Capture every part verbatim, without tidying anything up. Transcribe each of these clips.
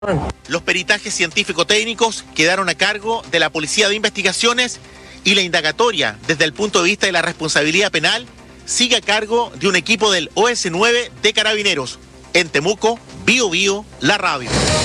Los peritajes científico-técnicos quedaron a cargo de la Policía de Investigaciones y la indagatoria, desde el punto de vista de la responsabilidad penal, sigue a cargo de un equipo del O S nueve de Carabineros. En Temuco, Bío Bío, la radio.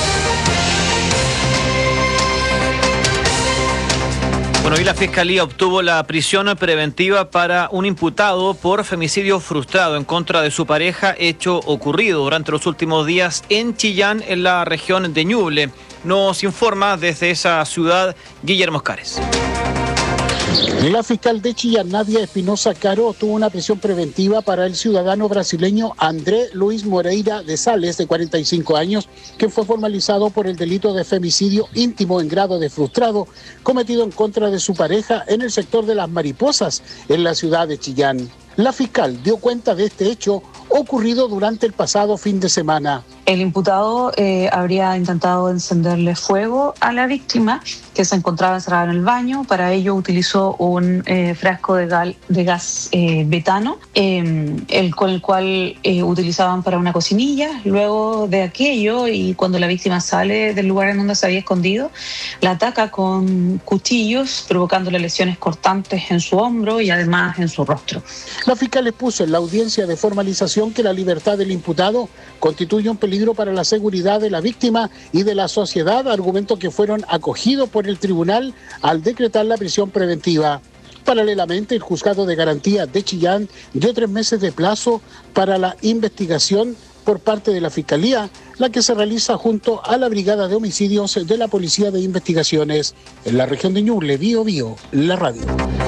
Bueno, y la Fiscalía obtuvo la prisión preventiva para un imputado por femicidio frustrado en contra de su pareja, hecho ocurrido durante los últimos días en Chillán, en la región de Ñuble. Nos informa desde esa ciudad Guillermo Oscares. La fiscal de Chillán, Nadia Espinosa Caro, tuvo una prisión preventiva para el ciudadano brasileño André Luis Moreira de Sales, de cuarenta y cinco años, que fue formalizado por el delito de femicidio íntimo en grado de frustrado cometido en contra de su pareja en el sector de Las Mariposas, en la ciudad de Chillán. La fiscal dio cuenta de este hecho ocurrido durante el pasado fin de semana. El imputado eh, habría intentado encenderle fuego a la víctima, que se encontraba encerrada en el baño. Para ello utilizó un eh, frasco de, gal, de gas eh, betano, eh, el, con el cual eh, utilizaban para una cocinilla. Luego de aquello, y cuando la víctima sale del lugar en donde se había escondido, la ataca con cuchillos, provocándole lesiones cortantes en su hombro y además en su rostro. La fiscal expuso en la audiencia de formalización que la libertad del imputado constituye un peligro para la seguridad de la víctima y de la sociedad, argumentos que fueron acogidos por el tribunal al decretar la prisión preventiva. Paralelamente, el juzgado de garantía de Chillán dio tres meses de plazo para la investigación por parte de la Fiscalía, la que se realiza junto a la Brigada de Homicidios de la Policía de Investigaciones. En la región de Ñuble, Bío Bío, la radio.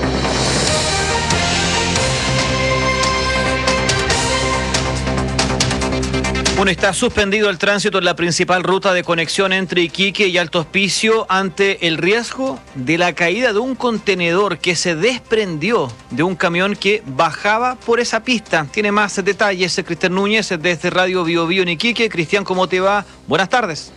Bueno, está suspendido el tránsito en la principal ruta de conexión entre Iquique y Alto Hospicio ante el riesgo de la caída de un contenedor que se desprendió de un camión que bajaba por esa pista. Tiene más detalles Cristian Núñez desde Radio Bío Bío en Iquique. Cristian, ¿cómo te va? Buenas tardes.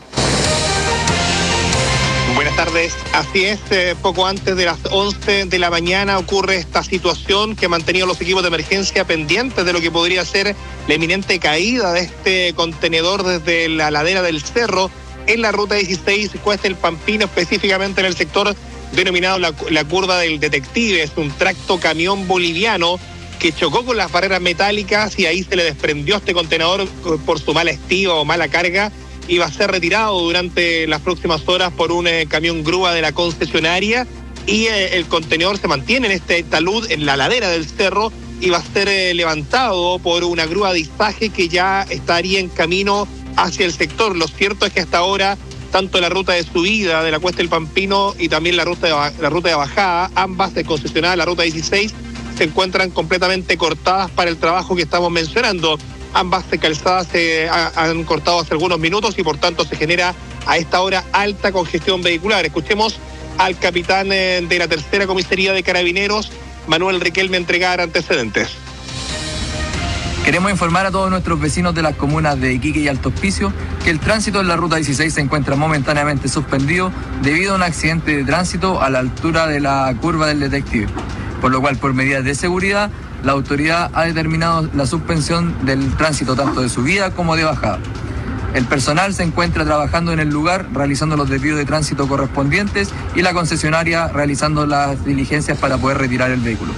Buenas tardes, así es, eh, poco antes de las once de la mañana ocurre esta situación que ha mantenido los equipos de emergencia pendientes de lo que podría ser la inminente caída de este contenedor desde la ladera del cerro en la ruta dieciséis, Cuesta El Pampino, específicamente en el sector denominado la, la curva del Detective. Es un tracto camión boliviano que chocó con las barreras metálicas y ahí se le desprendió este contenedor por su mala estiva o mala carga. Iba a ser retirado durante las próximas horas por un eh, camión grúa de la concesionaria y eh, el contenedor se mantiene en este talud en la ladera del cerro y va a ser eh, levantado por una grúa de izaje que ya estaría en camino hacia el sector. Lo cierto es que hasta ahora tanto la ruta de subida de la Cuesta del Pampino y también la ruta de, la ruta de bajada, ambas de concesionada, la ruta dieciséis, se encuentran completamente cortadas para el trabajo que estamos mencionando. Ambas calzadas se han cortado hace algunos minutos y por tanto se genera a esta hora alta congestión vehicular. Escuchemos al capitán de la tercera comisaría de Carabineros, Manuel Riquelme, entregar antecedentes. Queremos informar a todos nuestros vecinos de las comunas de Iquique y Alto Hospicio que el tránsito en la ruta dieciséis se encuentra momentáneamente suspendido debido a un accidente de tránsito a la altura de la curva del Detective, por lo cual, por medidas de seguridad, la autoridad ha determinado la suspensión del tránsito tanto de subida como de bajada. El personal se encuentra trabajando en el lugar, realizando los desvíos de tránsito correspondientes y la concesionaria realizando las diligencias para poder retirar el vehículo.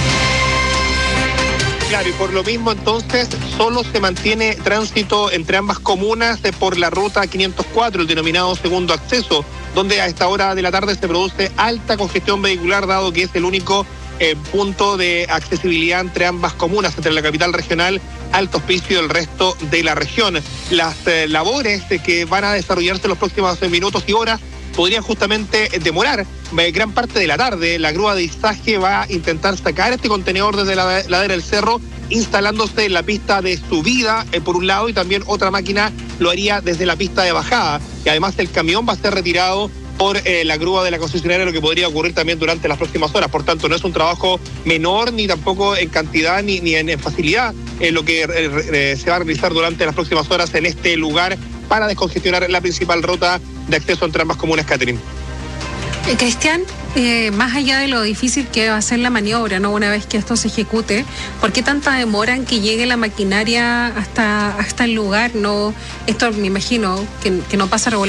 Claro, y por lo mismo entonces solo se mantiene tránsito entre ambas comunas por la ruta quinientos cuatro, el denominado segundo acceso, donde a esta hora de la tarde se produce alta congestión vehicular, dado que es el único Eh, punto de accesibilidad entre ambas comunas, entre la capital regional, Alto Hospicio y el resto de la región. Las eh, labores eh, que van a desarrollarse en los próximos minutos y horas podrían justamente demorar eh, gran parte de la tarde. La grúa de izaje va a intentar sacar este contenedor desde la ladera del cerro, instalándose en la pista de subida eh, por un lado, y también otra máquina lo haría desde la pista de bajada. Y además el camión va a ser retirado por eh, la grúa de la concesionaria, lo que podría ocurrir también durante las próximas horas. Por tanto, no es un trabajo menor, ni tampoco en cantidad, ni, ni en, en facilidad, eh, lo que eh, eh, se va a realizar durante las próximas horas en este lugar para descongestionar la principal ruta de acceso entre ambas comunas, Catherine. Eh, Cristian, Eh, más allá de lo difícil que va a ser la maniobra, ¿no? Una vez que esto se ejecute, ¿por qué tanta demora en que llegue la maquinaria hasta, hasta el lugar? No, esto me imagino que, que no pasa regularmente.